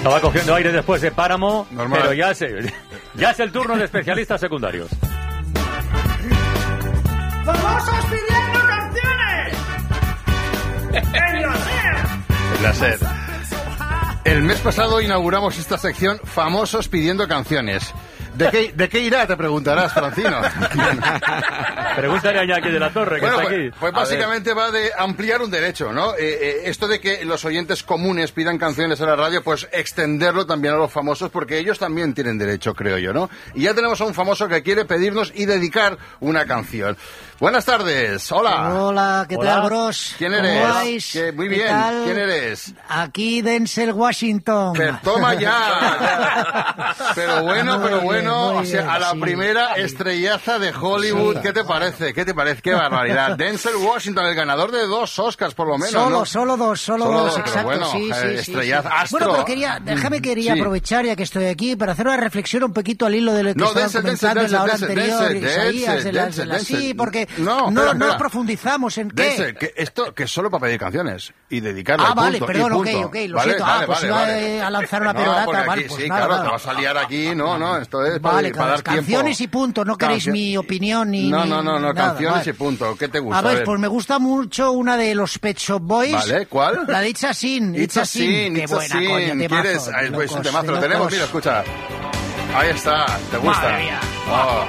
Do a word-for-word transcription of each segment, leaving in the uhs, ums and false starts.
Estaba cogiendo aire después de Páramo, Normal. pero ya es, ya es el turno de especialistas secundarios. ¡Famosos pidiendo canciones! ¡En la SER! En la SER. El mes pasado inauguramos esta sección Famosos pidiendo canciones. ¿De qué, ¿De qué irá? Te preguntarás, Francino. Pregúntale a Iñaki de la Torre, que Bueno, está pues, aquí. pues básicamente va de ampliar un derecho, ¿no? Eh, eh, esto de que los oyentes comunes pidan canciones a la radio, pues extenderlo también a los famosos, porque ellos también tienen derecho, creo yo, ¿no? Y ya tenemos a un famoso que quiere pedirnos y dedicar una canción. Buenas tardes, hola. Hola, ¿qué Hola. tal, bros? ¿Quién ¿Cómo eres? vais? ¿Qué- muy ¿Qué bien, tal? ¿quién eres? Aquí Denzel Washington. Pero toma ya. Pero bueno, Muy pero bien, bueno, muy o sea, bien, a la sí. primera estrellaza de Hollywood, Sí. ¿qué te parece? ¿Qué te parece? Qué barbaridad. Denzel Washington, el ganador de dos Oscars por lo menos, Solo, ¿no? solo dos, solo, Solo dos, dos, pero exacto, bueno, sí, eh, sí, sí, estrellaza, sí. astro. Bueno, pero quería, déjame quería Sí. aprovechar ya que estoy aquí para hacer una reflexión un poquito al hilo de lo que No, estaban Denzel, comentando Denzel, en la hora Denzel, anterior, Denzel, Isaías, de la- Denzel, de la- sí, Denzel. porque No, no, espera, no espera. profundizamos en qué. Denzel, que esto que es solo para pedir canciones y dedicarle Ah, y vale, punto, perdón, y ok, punto. ok, lo Vale, siento. vale, Ah, pues vale, iba vale. a lanzar una No, perorata, porque vale, aquí, pues sí, nada, claro, nada. te vas a liar aquí, no, no, esto es para, Vale, para dar tiempo. canciones y punto, no queréis Cancio- mi opinión ni... No, ni no, no, no, nada, canciones vale. y punto. ¿Qué te gusta? A ver, pues me gusta mucho una de los Pet Shop Boys. Vale, ¿cuál? La de It's a Sin. It's a Sin, Qué It's a buena, Sin. coño, temazo, ¿Quieres? de Ahí, pues un locos, temazo, de lo tenemos, locos. mira, escucha. Ahí está, ¿te gusta? Madre mía. Oh,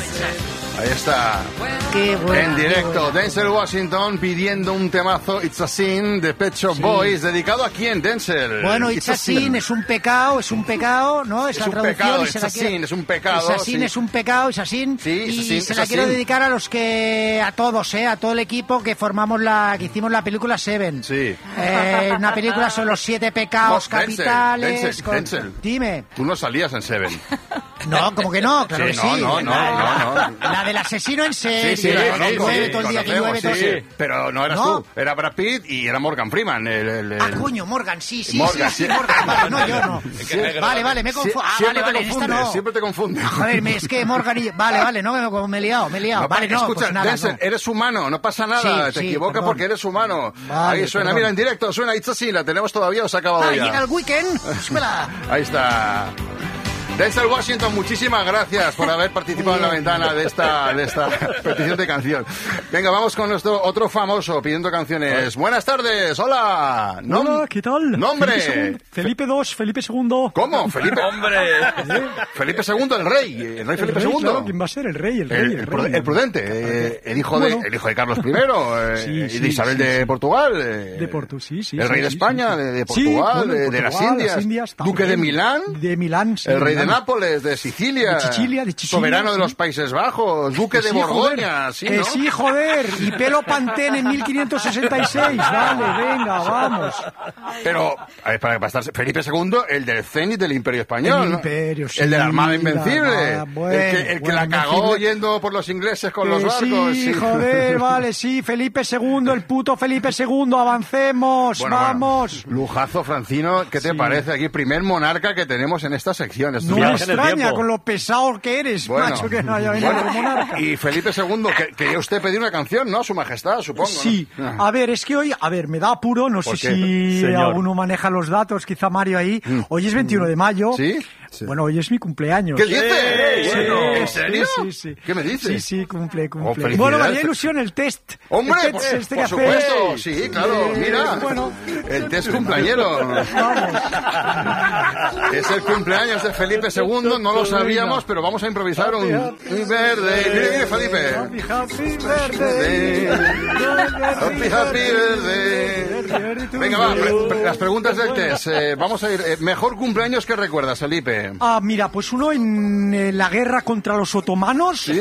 ahí está. Qué buena, En qué directo, buena. Denzel Washington pidiendo un temazo It's a Sin de Pet Shop Sí. Boys. ¿Dedicado a quién, Denzel? Bueno, It's a Sin es un pecado, es un pecado, ¿no? Es, Es la un traducción pecado, y se It's la a quiero- Sin, es un pecado, It's a Sin sí. es un pecado, It's a Sin. Sí, It's a y Sin, se It's la a quiero Sin. dedicar a los que, a todos, ¿eh? A todo el equipo que formamos la, que hicimos la película Seven. Sí. Eh, una película sobre los siete pecados No, Denzel, capitales. Denzel, con- Denzel. Dime. Tú no salías en Seven. No, como que no, claro Sí, que no, sí. no, no, la, no, no. la del asesino en serie, Sí, sí, la sí, que sí, llueve sí, todo el día, que conocemos, llueve todo el sí, día. pero no eras ¿No? tú, era Brad Pitt y era Morgan Freeman. El, el- el- Ah, coño, Morgan, sí, sí, Morgan, sí, sí, sí. Morgan, vale, no, yo no. Vale, vale, me Sie- confundo. Ah, siempre vale, vale, te en esta confundes, no. siempre te confundes. Ah, joder, me- es que Morgan y... Vale, vale, no, me, me he liado, me he liado. No, Vale, no, escucha, pues nada, Denzel, no. eres humano, no pasa nada, Sí, te sí, equivocas perdón. porque eres humano. Vale, Ahí suena, perdón. mira, en directo, suena It's a Sin, la tenemos todavía o se ha acabado Ah, ya. llega el weekend, súbela. Ahí está. Denzel Washington, muchísimas gracias por haber participado en la ventana de esta, de esta petición de canción. Venga, vamos con nuestro otro famoso pidiendo canciones. Buenas tardes, hola. Nom- Hola, ¿qué tal? Nombre. Felipe segundo, Felipe dos, Felipe segundo. ¿Cómo? Felipe. ¡Hombre! Felipe segundo, el rey. El rey El Felipe rey, segundo. claro, ¿quién va a ser? El rey, el rey. El, el el rey. pru- el prudente, eh, el, hijo de, Bueno. el hijo de Carlos primero eh, Sí, y de sí, Isabel sí, de sí. Portugal. eh, De Portu, sí, sí. El sí, rey de sí, España, sí. de, de Sí, Portugal, bueno, de, de las Portugal, Indias, las Indias duque de también. Milán, De Milán, sí. el rey de Milán. Nápoles, de Sicilia, De Sicilia, de Sicilia, soberano de sí. los Países Bajos, duque de Sí, Borgoña, joder. sí, Que ¿no? sí, joder. Y pelo Pantene en mil quinientos sesenta y seis. Vale, venga, vamos. Pero, a ver, para, para estar Felipe segundo, el del cenit del Imperio Español, El ¿no? Imperio, sí, el de la Armada la Invencible, Armada, bueno, el que, el que bueno, la cagó Invencible. yendo por los ingleses con Que los barcos. sí, joder, vale, sí. Felipe segundo, el puto Felipe segundo. Avancemos, Bueno, vamos. bueno, lujazo, Francino, ¿qué te Sí. parece aquí? Primer monarca que tenemos en esta sección. Esto No es me Viaje en el extraña tiempo. con lo pesado que eres, Bueno, macho, que no haya venido bueno, como monarca. Y Felipe segundo, que quería usted pedir una canción, ¿no? A su majestad, supongo. ¿no? Sí, Ah. a ver, es que hoy, a ver, me da apuro, no sé ¿Por qué? si Señor. alguno maneja los datos, quizá Mario ahí. Hoy es veintiuno de mayo. ¿Sí? Bueno, hoy es mi cumpleaños. ¿Qué dices? Sí, Bueno, ¿En sí, serio? Sí, sí. ¿Qué me dices? Sí, sí, cumple, Oh, cumple. felicidades. Bueno, me haría ilusión el test. Hombre, el por, test este que por supuesto, hacéis. sí, claro, Eh, mira, Bueno, el test cumpleañero. vamos. Es el cumpleaños de Felipe segundo, no lo sabíamos, pero vamos a improvisar un un verde. Mire, mire, Felipe. Happy, happy birthday. Happy, happy birthday. Venga, va, pre- pre- las preguntas del test. Eh, vamos a ir. eh, mejor cumpleaños que recuerdas, Felipe. Ah, mira, pues uno en eh, la guerra contra los otomanos, Sí.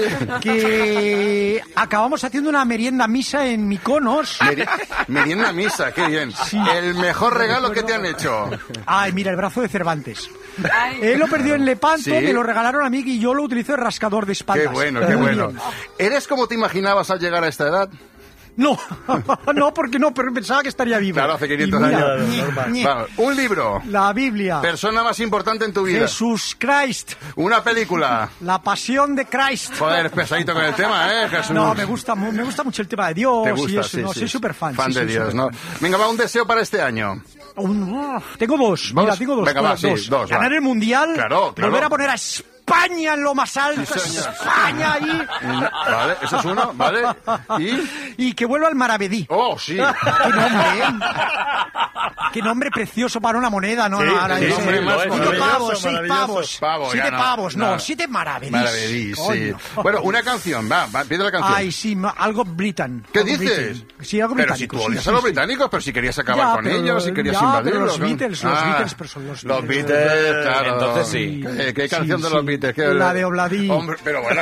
que acabamos haciendo una merienda misa en Mykonos. Meri- Merienda misa, qué bien. El mejor regalo que te han hecho. Ay, mira, el brazo de Cervantes. Él lo perdió en Lepanto, Sí. me lo regalaron a mí y yo lo utilizo de rascador de espaldas. Qué bueno, qué Muy bueno. bien. ¿Eres como te imaginabas al llegar a esta edad? No, no, porque no, pero pensaba que estaría vivo. Claro, hace quinientos Y mira, años. ñe, ñe. Vamos, un libro. La Biblia. Persona más importante en tu vida. Jesús Christ. Una película. La pasión de Christ. Joder, pesadito con el tema, ¿eh, Jesús? No, me gusta, mu- me gusta mucho el tema de Dios. Te y gusta, eso, sí, no, sí. soy súper fan. Fan sí, de soy Dios, ¿no? superfan. Venga, va, un deseo para este año. Un- ah, tengo dos. ¿Dos? Mira, tengo dos. Venga, va, dos. sí, dos, va. Ganar el mundial. Claro, claro. Volver a poner a España en lo más alto. Sí, señor. España ahí. Vale, ese es uno, ¿vale? ¿Y? Y que vuelva al Maravedí. Oh, sí. Qué nombre, ¿eh? Qué nombre precioso para una moneda, ¿no? Sí, no, ahora sí, dice, hombre, más cinco maravilloso, pavos, seis maravilloso. pavos. Pavos, siete ya no, pavos, no, no. siete maravedís. Maravedís, sí. Coño. Bueno, una canción, va, va, pide la canción. Ay, sí, ma- algo Britain. ¿Qué algo dices? Britain. Sí, algo Pero si británico. tú sí, odias sí, a los sí. británicos, pero si querías acabar Ya, con pero- ellos, si querías ya, invadirlos. pero los ¿no? Beatles, los Ah, Beatles, pero son los Los Beatles. Beatles, claro. Entonces sí. ¿Qué, qué Sí, canción de sí. los Beatles? ¿Qué- La de Obladí. Hombre, pero bueno.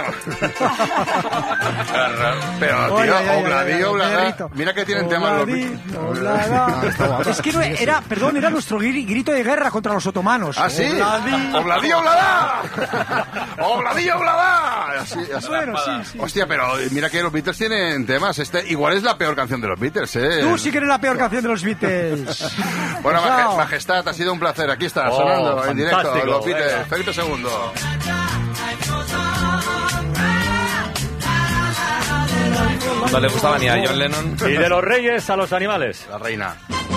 Pero, tío, Ay, ay, ay, Obladí, ay, ay, Obladá. perrito. Mira que tienen temas los Obladí, Beatles. Obladá. Es que no era, perdón, era nuestro gri- grito de guerra contra los otomanos. ¿Ah, sí? Obladí. ¡Obladí, Obladá! ¡Obladí, Obladá! Así, así. Bueno, sí, sí. Hostia, pero mira que los Beatles tienen temas. Este igual es la peor canción de los Beatles, ¿eh? Tú sí que eres la peor canción de los Beatles. Bueno, Pesado. Maje- Majestad, ha sido un placer. Aquí está, Oh, sonando en directo. fantástico. Los Beatles. Venga. Felipe segundo. No le gustaba ni a John Lennon. Y de los reyes a los animales. La reina.